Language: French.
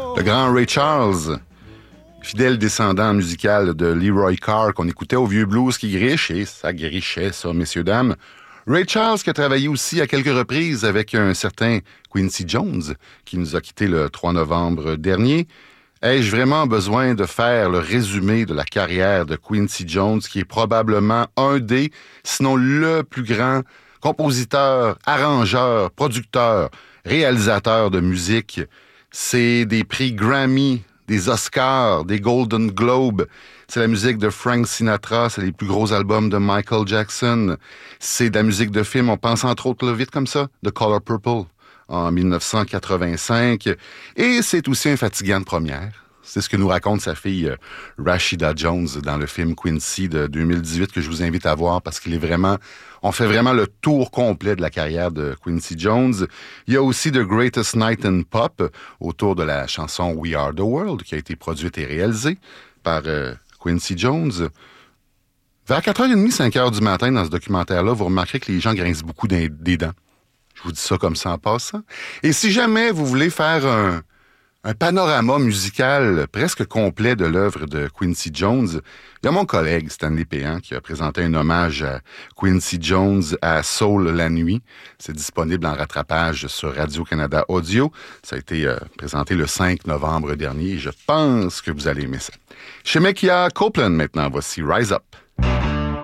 Le grand Ray Charles, fidèle descendant musical de Leroy Carr qu'on écoutait au vieux blues qui griche, et ça grichait ça, messieurs, dames. Ray Charles qui a travaillé aussi à quelques reprises avec un certain Quincy Jones qui nous a quittés le 3 novembre dernier. Ai-je vraiment besoin de faire le résumé de la carrière de Quincy Jones qui est probablement un des, sinon le plus grand compositeur, arrangeur, producteur, réalisateur de musique. C'est des prix Grammy, des Oscars, des Golden Globes. C'est la musique de Frank Sinatra, c'est les plus gros albums de Michael Jackson. C'est de la musique de film, on pense entre autres, là, vite comme ça, The Color Purple en 1985. Et c'est aussi un fatigant de première. C'est ce que nous raconte sa fille Rashida Jones dans le film Quincy de 2018 que je vous invite à voir parce qu'il est vraiment... On fait vraiment le tour complet de la carrière de Quincy Jones. Il y a aussi The Greatest Night in Pop autour de la chanson We Are the World qui a été produite et réalisée par Quincy Jones. Vers 4h30, 5h du matin dans ce documentaire-là, vous remarquerez que les gens grincent beaucoup des dents. Je vous dis ça comme ça en passant. Et si jamais vous voulez faire un panorama musical presque complet de l'œuvre de Quincy Jones, il y a mon collègue Stanley Péan qui a présenté un hommage à Quincy Jones à Soul la nuit. C'est disponible en rattrapage sur Radio-Canada Audio. Ça a été présenté le 5 novembre dernier. Je pense que vous allez aimer ça. Chez Mekia Copeland maintenant, voici Rise Up.